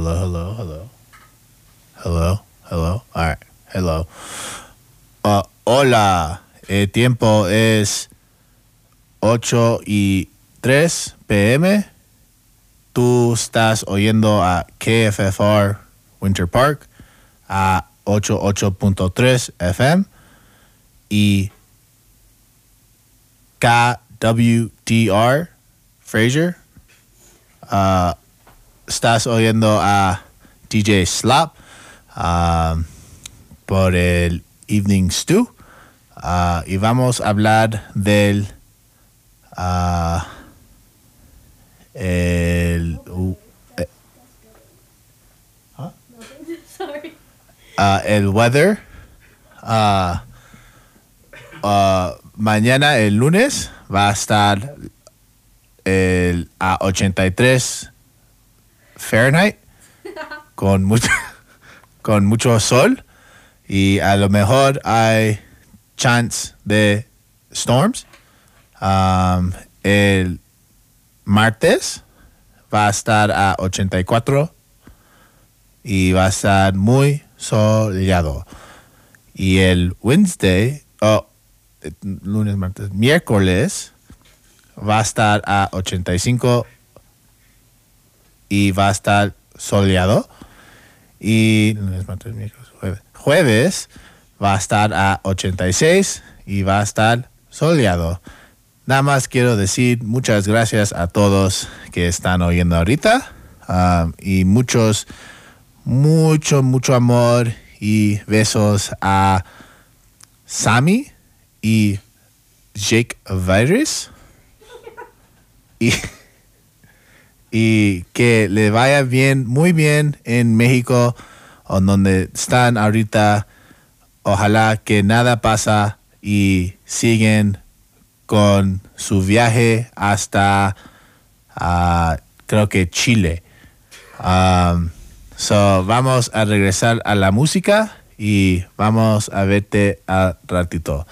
hello, hello, hello. Hello, hello. All right, hello. Hola. El tiempo es 8:03 p.m. Tú estás oyendo a KFFR Winter Park a 88.3 FM y KWTR Fraser. Estás oyendo a DJ Slop por el Evening Stew. Y vamos a hablar del el weather. Mañana, el lunes, va a estar a 83 Fahrenheit con mucho sol y a lo mejor hay chance de storms. El martes va a estar a 84 y va a estar muy soleado. Y el lunes, martes, miércoles va a estar a 85 y va a estar soleado. Y lunes, martes, miércoles, jueves va a estar a 86 y va a estar soleado. Nada más quiero decir muchas gracias a todos que están oyendo ahorita. Y mucho amor y besos a Sammy y Jake Virus. Y que le vaya bien, muy bien en México, o donde están ahorita. Ojalá que nada pasa y siguen con su viaje hasta, creo que Chile. Vamos a regresar a la música y vamos a verte a ratito.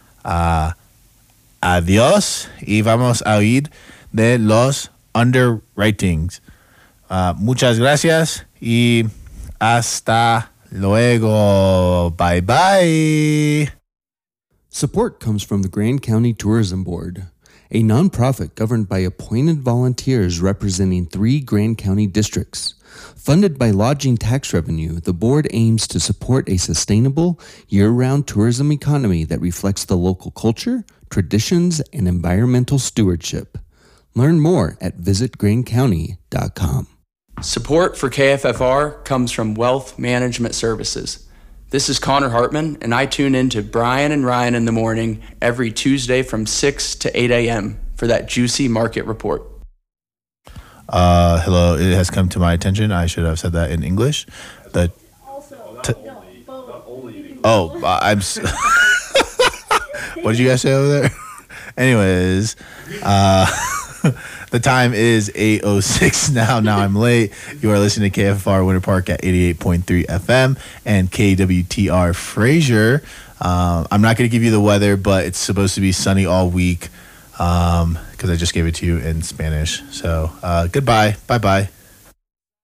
Adiós y vamos a oír de los underwritings. Muchas gracias y hasta luego. Bye bye. Support comes from the Grand County Tourism Board, a nonprofit governed by appointed volunteers representing 3 Grand County districts. Funded by lodging tax revenue, the board aims to support a sustainable, year-round tourism economy that reflects the local culture, traditions, and environmental stewardship. Learn more at visitgrandcounty.com. Support for KFFR comes from Wealth Management Services. This is Connor Hartman, and I tune in to Brian and Ryan in the morning every Tuesday from 6 to 8 a.m. for that juicy market report. Hello, it has come to my attention. I should have said that in English. I'm. What did you guys say over there? Anyways, the time is 8:06 now. Now I'm late. You are listening to KFFR Winter Park at 88.3 FM and KWTR Fraser. I'm not going to give you the weather, but it's supposed to be sunny all week because I just gave it to you in Spanish. So goodbye. Bye-bye.